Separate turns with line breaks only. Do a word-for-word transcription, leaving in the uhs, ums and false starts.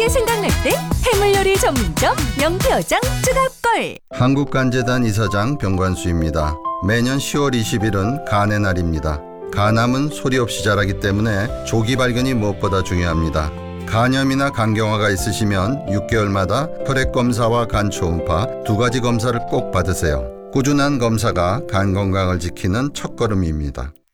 간이 생각날 때 해물요리 전문점 명태어장 추가골.
한국간재단 이사장 병관수입니다. 매년 시월 이십일은 간의 날입니다. 간암은 소리 없이 자라기 때문에 조기 발견이 무엇보다 중요합니다. 간염이나 간경화가 있으시면 육 개월마다 혈액 검사와 간 초음파 두 가지 검사를 꼭 받으세요. 꾸준한 검사가 간 건강을 지키는 첫걸음입니다.